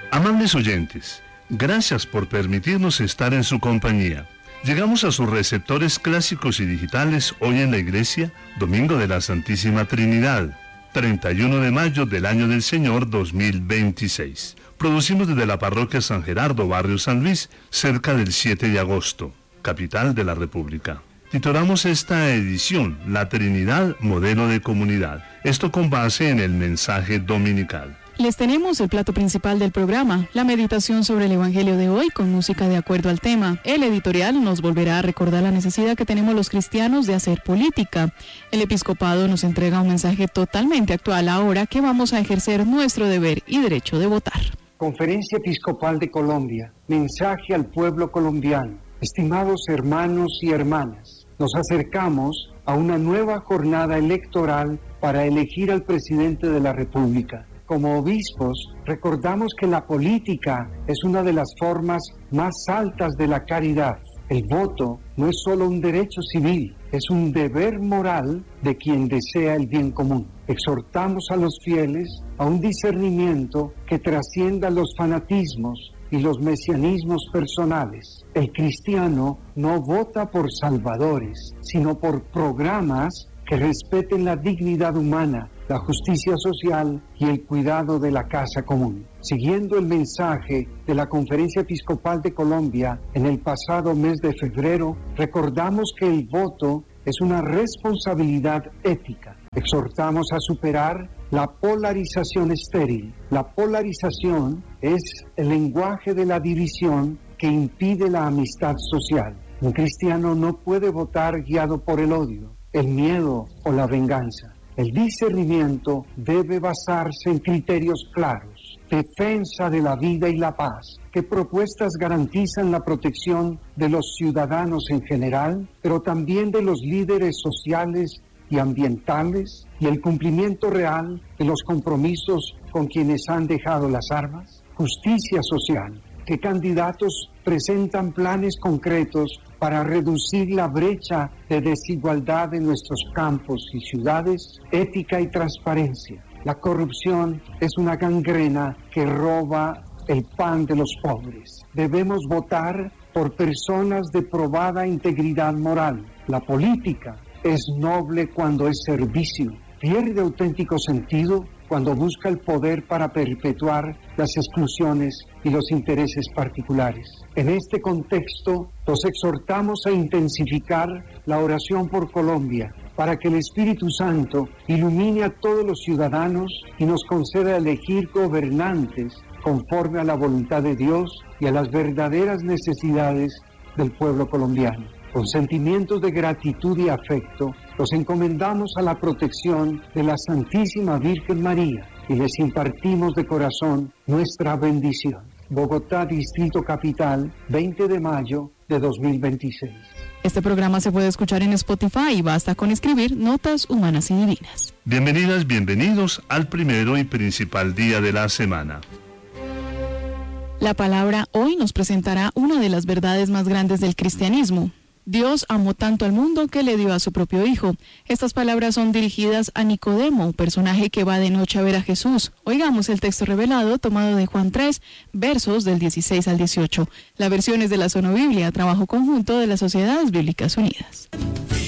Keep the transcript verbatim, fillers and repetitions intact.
Amables oyentes, gracias por permitirnos estar en su compañía. Llegamos a sus receptores clásicos y digitales hoy en la iglesia, Domingo de la Santísima Trinidad, treinta y uno de mayo del año del Señor dos mil veintiséis. Producimos desde la parroquia San Gerardo, barrio San Luis, cerca del siete de agosto, capital de la República. Titulamos esta edición La Trinidad, modelo de comunidad. Esto con base en el mensaje dominical. Les tenemos el plato principal del programa, la meditación sobre el Evangelio de hoy con música de acuerdo al tema. El editorial nos volverá a recordar la necesidad que tenemos los cristianos de hacer política. El episcopado nos entrega un mensaje totalmente actual ahora que vamos a ejercer nuestro deber y derecho de votar. Conferencia Episcopal de Colombia, mensaje al pueblo colombiano. Estimados hermanos y hermanas, nos acercamos a una nueva jornada electoral para elegir al presidente de la República. Como obispos, recordamos que la política es una de las formas más altas de la caridad. El voto no es solo un derecho civil, es un deber moral de quien desea el bien común. Exhortamos a los fieles a un discernimiento que trascienda los fanatismos y los mesianismos personales. El cristiano no vota por salvadores, sino por programas que respeten la dignidad humana, la justicia social y el cuidado de la casa común. Siguiendo el mensaje de la Conferencia Episcopal de Colombia en el pasado mes de febrero, recordamos que el voto es una responsabilidad ética. Exhortamos a superar la polarización estéril. La polarización es el lenguaje de la división que impide la amistad social. Un cristiano no puede votar guiado por el odio, el miedo o la venganza. El discernimiento debe basarse en criterios claros, defensa de la vida y la paz. ¿Qué propuestas garantizan la protección de los ciudadanos en general, pero también de los líderes sociales y ambientales, y el cumplimiento real de los compromisos con quienes han dejado las armas? Justicia social. ¿Qué candidatos presentan planes concretos para reducir la brecha de desigualdad en nuestros campos y ciudades? Ética y transparencia. La corrupción es una gangrena que roba el pan de los pobres. Debemos votar por personas de probada integridad moral. La política es noble cuando es servicio. Pierde auténtico sentido cuando busca el poder para perpetuar las exclusiones y los intereses particulares. En este contexto, los exhortamos a intensificar la oración por Colombia, para que el Espíritu Santo ilumine a todos los ciudadanos y nos conceda elegir gobernantes conforme a la voluntad de Dios y a las verdaderas necesidades del pueblo colombiano. Con sentimientos de gratitud y afecto, los encomendamos a la protección de la Santísima Virgen María y les impartimos de corazón nuestra bendición. Bogotá, Distrito Capital, veinte de mayo de dos mil veintiséis. Este programa se puede escuchar en Spotify y basta con escribir Notas Humanas y Divinas. Bienvenidas, bienvenidos al primero y principal día de la semana. La palabra hoy nos presentará una de las verdades más grandes del cristianismo. Dios amó tanto al mundo que le dio a su propio Hijo. Estas palabras son dirigidas a Nicodemo, personaje que va de noche a ver a Jesús. Oigamos el texto revelado tomado de Juan tres, versos del dieciséis al dieciocho. La versión es de la Sonobiblia, trabajo conjunto de las Sociedades Bíblicas Unidas.